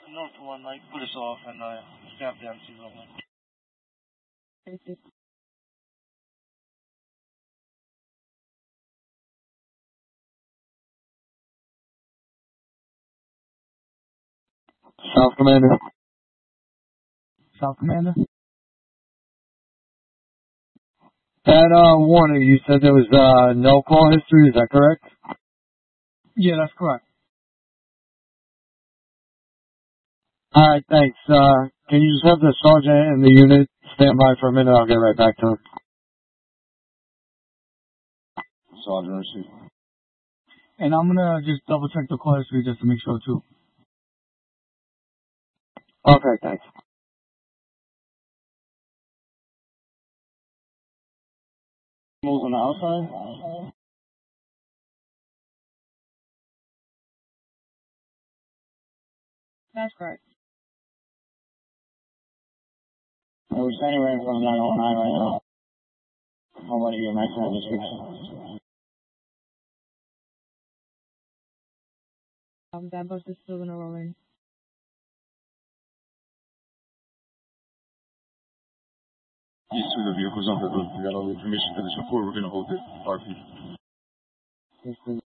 north one, like, put us off and snap down to level. South Commander. South Commander? That warning, you said there was no call history, is that correct? Yeah, that's correct. Alright, thanks. Can you just have the sergeant and the unit stand by for a minute? I'll get right back to him. Sergeant, receive. And I'm gonna just double check the call history just to make sure too. Okay, thanks. Moves on the outside? That's correct. We're standing right in front of 909 right now. How about you, maximum description? That bus is still gonna roll in. These two vehicles on the road. We got all the information for this report. We're gonna hold it. RP. This is